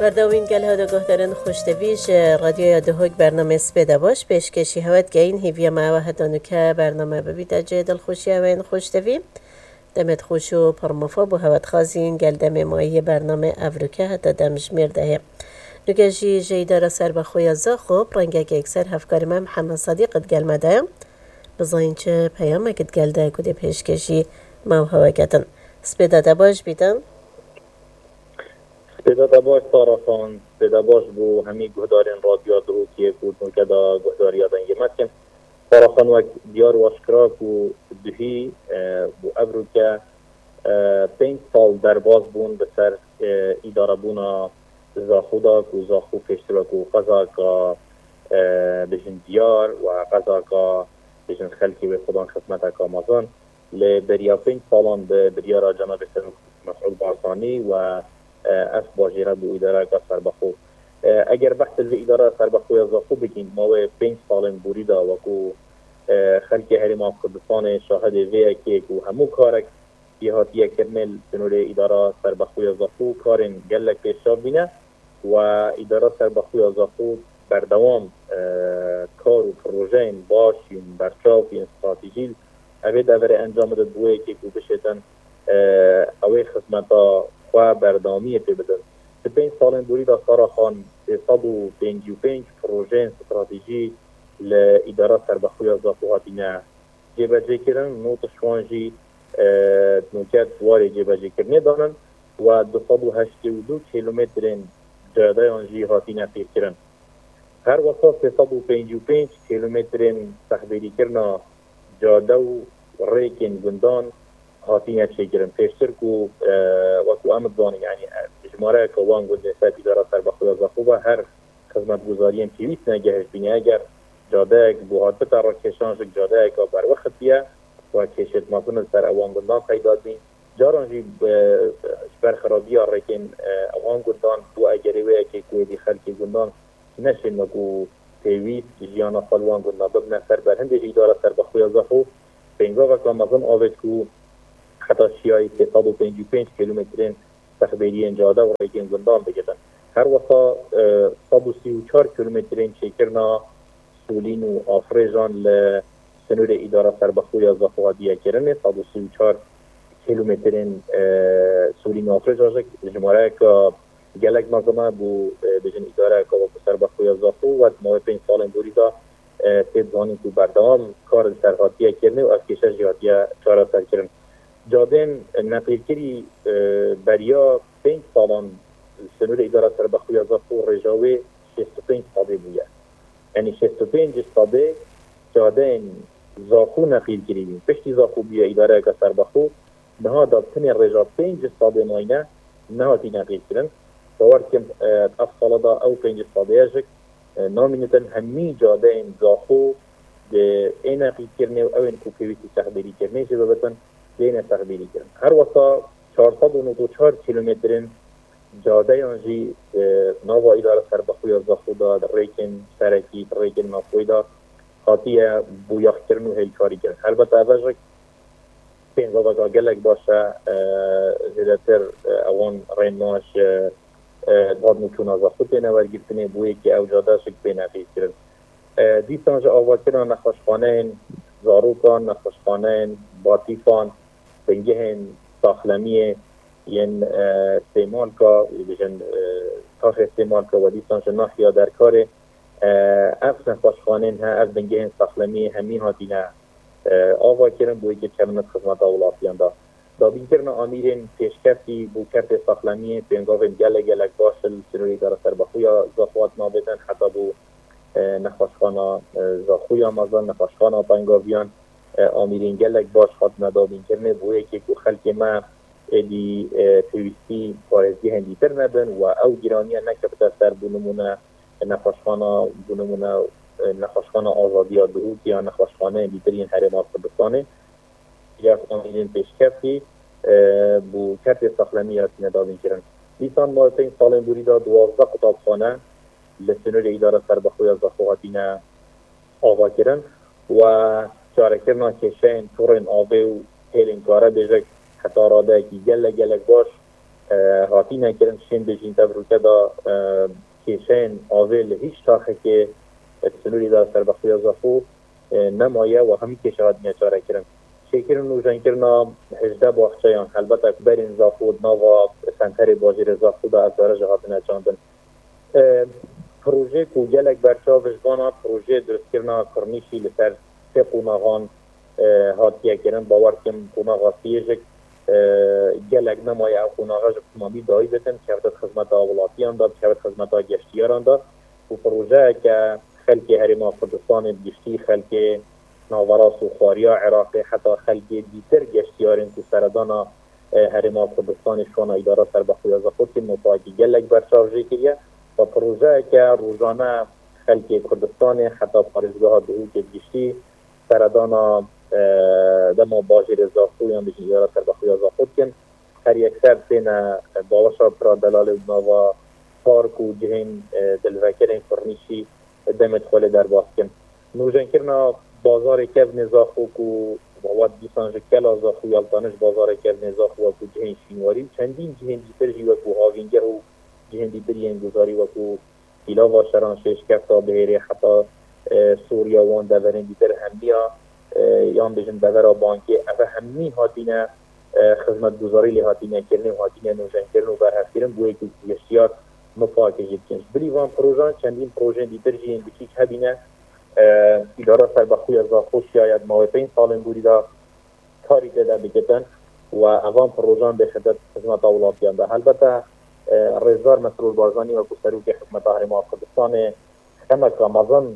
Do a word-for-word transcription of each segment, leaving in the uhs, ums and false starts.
برداوین گل ها دگاه دارن خوشتویش رادیو یادهوک برنامه سپیده باش پیشکشی هوت گین هیویا معوه هدانو که برنامه ببید اجه دل خوشی هوین خوشتوی دمت خوش و پرمفا بو هوت خازین گل دم مایی برنامه افروکه حتی دمش مرده نوگه جی جی داره سر بخوی ازا خوب رنگه که اکسر هفکار من محمد صدیقت گل مده بزاین چه پیامه کت گل ده کده پیشکشی مو هوا کتن سپیده ده باش بیدن سپیده باش سارا خان سپیده باش بو همی گهدارین رادیو درو که بود نوکه دا گهداری آدن یمت کن سارا خان وک دیار واشکرا بو دهی بو ابرو که پنج سال در باز بون بسر اداره بونا زاخو دا که زاخو پیشتر و قضا که بجن دیار و قضا که بجن خلکی و خودان خدمت که آمازان لبریا پنج سالان به بریارا جناب سر مفعول بارسانی و اف باجیره بو اداره که سربخو اگر بحث الوی اداره سربخو یا زاخو بگین ماوه پنج سالن بوری دا و که خلکی هریمان کردستان شاهد وی که همو کارک یهاتیه کرمل سنور اداره سربخو یا زاخو کارن گلک پیشا بینه و اداره سربخو یا زاخو بردوام کار و پروژین باشیم برچاو این استراتیجی اوه دوره انجام داد بوه که کو بشتن اوه خدمتا خواه بردامی پی بدن به پنج سالن دوری دا سارا خان سیصد و پنج و پنج پروژین استراتیجی لإدارة سربخويا زاخوهاتنا جيباجي كرن نوت شوانجي نوكات واري جيباجي كرني دانن و دوصد و هشت و دو كيلومترين جادايان جي هاتينا فير كرن هر وقت سيصد و پنج و پنج كيلومترين تحبيري كرنا جادا و ريكين گندان هاتينا چه كرن پیشتر كو وكو امد داني يعني جماره كوان گنده ساب إدارة سربخويا زاخوها هر خدمت گزاريين كيويس نگهش بيني اگر جاده اک بوهات بتر را کشانشک جاده اک بر وقت بیه و کشت مازن سر اوان گندان پیدا بین جارانجی بر خرابی ها رکن اوان گندان بو اگریوه اکی کویدی خلکی گندان نشن مگو پیویست جیانا خالوان گندان ببنه سر بر هنده اداره سر بخوی ازاخو بینگا وکا مازن آوید که حتی شیای سیصد و پنج و پنج کیلومترین تخبیرین جاده و رکن گندان بگیدن هر وقتا صد و سی و چهار کیلومترین چکرنا سولین و آفریجان لسنور اداره سربخوی زاخوها دیه کرنه صد و سی و چهار کیلومترین سولین و آفریجان جمعه که گلک مزمه بو بجن اداره که وقت سربخوی زاخو و ماه پنج سال دوری دا تید زانی که بردام کار سرحاتیه کرنه و افکیشه جهاتیه چاره سر کرن جادن نقل کری بریا پنج سالان سنور اداره سربخوی زاخو رجاوه شست و پنج ساله بویه یعنی شست و پنج ساده جاده زاخو نقیل کردیم پشتی زاخو بیا اداره که سربخو نها دادتن رجا پنج ساده ماینه نها تی نقیل کردن باور کم اف ساله دا او پنج ساده اجک نامینتن همی جاده زاخو ده این نقیل کرنه و او این کوپیویتی تخبیری کرنه چه ببتن دین تخبیری کرن هر وقتا چهارصد و نود و چهار کیلومترین جاده آنجی نوا اداره سربخوی زاخو دا ریکن سرکی ریکن نافوی دا خاطیه بویاخ کرن و هیلکاری کرن البته اوش پین وقتا گلک باشه زیادتر اوان ریناش داد نکونا زاخو پینه ورگیرتنه بویه که او جاده شک پینه خیز کرن دیستانج آواد کرن نخوشخانه زاروکان نخوشخانه باطیفان بنگهن ساخلمیه ین استعمال کا بجن تاخ استعمال کا و دیستانش ناحیا در کار اف نخوشخانه ها اف بنگه ساخلمی همین هاتینه آوا کرن بوی که کلمت خدمت اولافیان دا دا بین کرن آمیرین پیشکفی بو کرت ساخلمی پینگاوین گل گلک باشل سنوری داره سربخویا زاخوات نابتن حتی بو نخوشخانه زاخویا مازن نخوشخانه پینگاویان آمیرین گلک باش خود ندا بین کرنه بوی که خلک ما ادی تویستی پارزی هندی تر نبن و او گیرانی نکفت سر بونمونه نخوشخانه بونمونه نخوشخانه آزادی ها دهو یا نخوشخانه دیترین حرم کردستانه یا آمینین پیشکفی بو کرت ساخلمی هاتی ندادین کرن لیسان ما پین سالن دوری دا دوازده قطابخانه لسنور اداره سربخوی زاخوهاتی آوا کرن و چاره کرنا کشین تورن آبه و هیلین کاره بیجک حتی راده که گله گلک باش هاتینه کرن شین بجین تبروکه دا کشین آویل هیچ تاخه که سنوری دا سر بخوی زخو نمایه و همی کشه هاتینه چاره کرن شکرن نوجن کرنا هجده باخچایان البته برین زخود نوا سنتر باجیر زخود دا از درجه هاتینه چاندن پروژه کو گلک برچاوش بانا پروژه درست کرنا کرنیشی لسر سه قوناغان هاتیه کرن باور کم قوناغا سیجک گلک نمای او قوناغا جمامی دایی بتن کفتت خدمت آولاتیان دا کفتت خدمت گشتیاران دا و پروژه که خلق هرما کردستان گشتی خلق ناوراس و خواریا عراقی حتی خلق دیتر گشتیارین که سردانا هرما کردستان شوانا اداره سر بخوی از خود که مطاقی گلک برچاوشی کریه و پروژه که روزانه خلق کردستان حتی پارزگاه دهوک گشتی سردانا دما باجر زاخوی هم بجن اداره سر بخوی از خود کن هر یک سر سین باوشا پرا دلال و پارک و جهین دلوکرین فرنیشی دمت خوله در باز کن نوجن کرنا بازار کبن زاخو کو مواد دیسانج کلا زاخو یالتانش بازار کبن زاخو و کو جهین شینواری چندین جهین دیتر جی و کو هاوینگر و جهین دیتر ین گزاری و کو ایلا و شران شش کفتا بهیره حتی سوریا وان دورین دیتر همبیا یان بجن دورا بانکی اوه همی هاتینه خدمت گزاری لی هاتینه کرنه و هاتینه نوجن کرنه و برهف کرن بوی که گشتیار مفاکه جید کنش بلی وان پروژان چندین پروژن دیتر جین بچیک هبینه اداره سر بخوی از خوش شاید موافقین سالن بودی دا کاری داده بگتن و اوان پروژان به خدمت خدمت اولاتیان ده البته رزدار مسرور بارزانی و کسرو که خدمت هرما کردستان خمک رمضان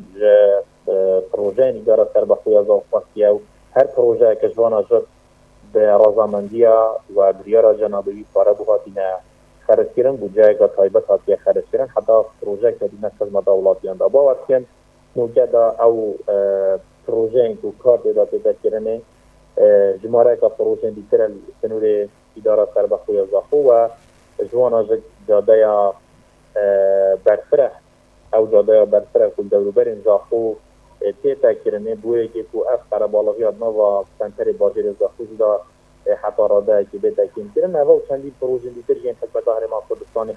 پروژه اداره سر بخوی از خواستی و هر پروژه که جوانا جد به رازامندیا و بریارا جنابوی پاره بوهاتینه خرج کردن بود جایگاه تایبت هاتیه خرج کردن حتی پروژه که دیگه خدمت اولاتیان ده باور کن نوکه دا او پروژه این که کار دیده پیدا کرنه جماره که پروژه دیتر سنور اداره سر بخوی زاخو و جوانا جاده یا برفره او جاده یا برفره کل دوروبرین زاخو تیتا کرنه بویه که که اف قربالغی آدنا و سنتر باجر زاخو جدا حتی راده که بیتا کن کرنه و چندی پروژه دیتر جین خدمت هرما کردستانی